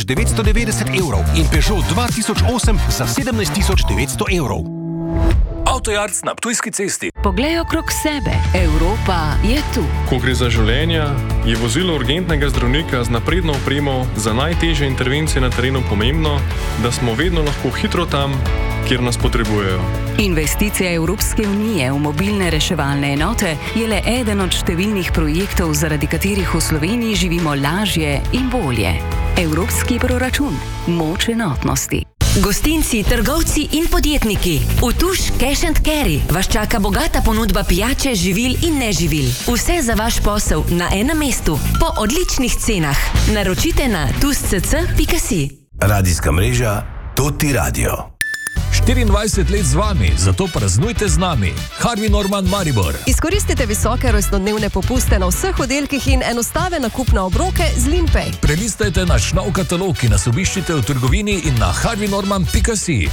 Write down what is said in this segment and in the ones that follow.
990 evrov in Peugeot 2008 za 17 900 evrov. Avtojarc na Ptujski cesti. Poglej okrog sebe. Evropa je tu. Ko gre za življenja, je vozilo urgentnega zdravnika z napredno opremo za najtežje intervencije na terenu pomembno, da smo vedno lahko hitro tam, kjer nas potrebujejo. Investicija Evropske unije v mobilne reševalne enote je le eden od številnih projektov, zaradi katerih v Sloveniji živimo lažje in bolje. Evropski proračun. Moč enotnosti. Gostinci, trgovci in podjetniki. V Tuš Cash & Carry vas čaka bogata ponudba pijače, živil in neživil. Vse za vaš posel na enem mestu, po odličnih cenah. Naročite na tušcc.si. Radijska mreža Toti Radio. 24 let z vami, zato praznujte z nami. Harvey Norman Maribor. Izkoristite visoke rojstnodnevne popuste na vseh oddelkih in enostave nakup na obroke z Limpay. Prelistajte naš nov katalog, ki nas obiščite v trgovini in na harveynorman.si.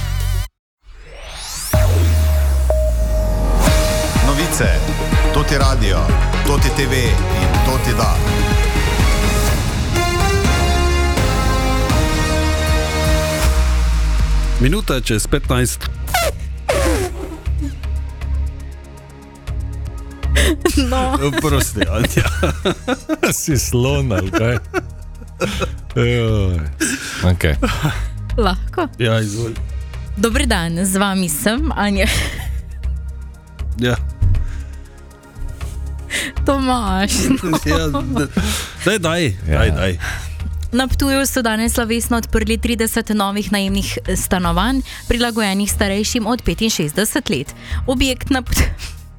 Novice, Toti Radio, Toti TV in Toti Da. Minuta čez 15. No. Prosti, Anja. Si slon, ali kaj? Okay. Lahko. Ja, izvoli. Dober dan, z vami sem Anja. Ja. Tomaž. Ja, daj. Na Ptuju so danes slavesno odprli 30 novih najemnih stanovanj, prilagojenih starejšim od 65 let. Objekt na Ptuju...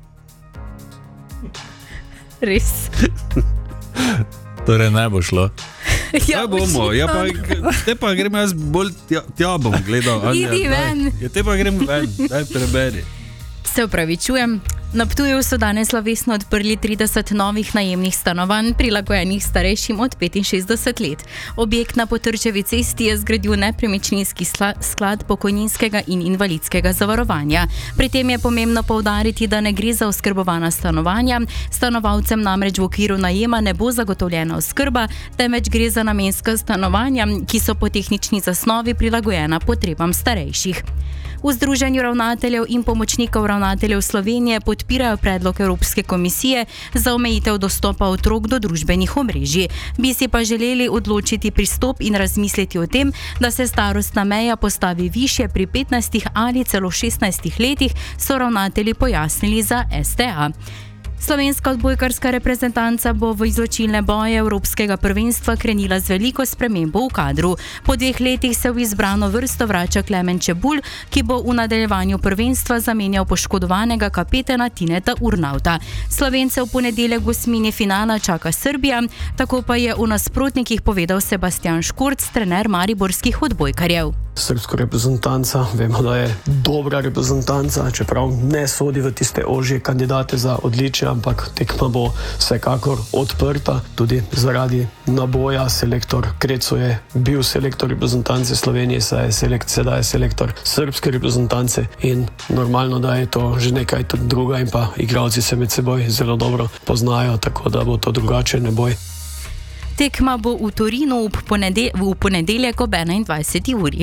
Res. Torej ne bo šlo. Ja, bomo. Ja, pa grem jaz bolj tja bom gledal. Anja, idi ven. Ja, te pa grem ven. Daj, preberi. Se opravičujem. Na Ptuju so danes slavesno odprli 30 novih najemnih stanovanj, prilagojenih starejšim od 65 let. Objekt na Potrčevi cesti je zgradil nepremičninski sklad pokojninskega in invalidskega zavarovanja. Pri tem je pomembno poudariti, da ne gre za oskrbovana stanovanja. Stanovalcem namreč v okviru najema ne bo zagotovljena oskrba, temveč gre za namenska stanovanja, ki so po tehnični zasnovi prilagojena potrebam starejših. V Združenju ravnateljev in pomočnikov ravnateljev Slovenije podpirajo predlog Evropske komisije za omejitev dostopa otrok do družbenih omrežij. Bi si pa želeli odločiti pristop in razmisliti o tem, da se starostna meja postavi višje pri 15 ali celo 16 letih, so ravnatelji pojasnili za STA. Slovenska odbojkarska reprezentanca bo v izločilne boje Evropskega prvenstva krenila z veliko spremembo v kadru. Po 2 letih se v izbrano vrsto vrača Klemen Čebulj, ki bo v nadaljevanju prvenstva zamenjal poškodovanega kapetana Tineta Urnauta. Slovence v ponedeljek v osmini finala čaka Srbija, tako pa je v nasprotnikih povedal Sebastian Škurc, trener mariborskih odbojkarjev. Srbsko reprezentanca, vemo, da je dobra reprezentanca, čeprav ne sodi v tiste ožje kandidate za odličje, ampak tekma bo vsekakor odprta, tudi zaradi naboja. Selektor Kreco je bil selektor reprezentance Slovenije, sedaj je selektor srbske reprezentance in normalno, da je to že nekaj druga in pa igralci se med seboj zelo dobro poznajo, tako da bo to drugačen boj. Tekma bo v Torinu v ponedeljek ob 21. uri.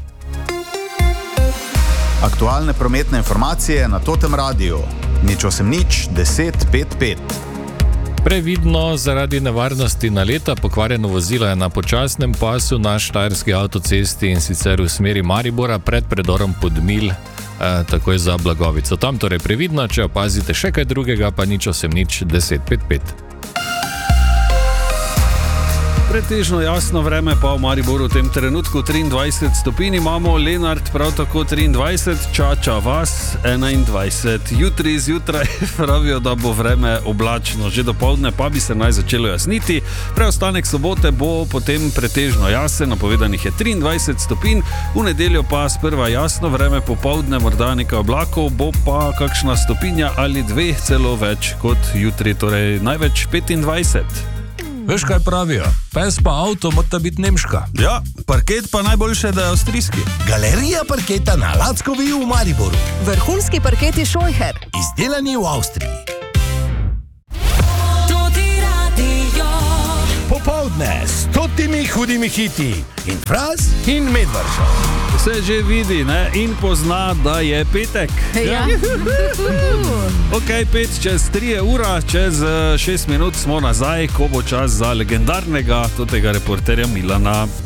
Aktualne prometne informacije na Totem radiju. 08 10 55. Previdno, zaradi nevarnosti naleta pokvarjeno vozilo je na počasnem pasu na štajerski avtocesti in sicer v smeri Maribora pred predorom Podmilj, takoj za Blagovico. Tam torej previdno, če opazite še kaj drugega, pa 08 10 55. Pretežno jasno vreme pa v Mariboru v tem trenutku 23 stopinj imamo, Lenart prav tako 23, Čača vas 21. Jutri zjutraj pravijo, da bo vreme oblačno, že dopoldne pa bi se naj začelo jasniti. Preostanek sobote bo potem pretežno jasen, napovedanih je 23 stopinj, v nedeljo pa sprva jasno vreme, popoldne morda nekaj oblakov, bo pa kakšna stopinja ali 2 celo več kot jutri, torej največ 25. Veš, kaj pravijo? Pes pa avto mora biti nemška. Ja, parket pa najboljše, da je avstrijski. Galerija parketa na Lackovi v Mariboru. Vrhunski parket je Scheucher. Izdelani v Avstriji. Toti Radio. Popoldne s Toti temi hudimi hiti in Fras in Medvrža. Se že vidi, ne? In pozna, da je petek. Ja. Ok, 5:03 ura, čez 6 minut smo nazaj, ko bo čas za legendarnega tega reporterja Milana.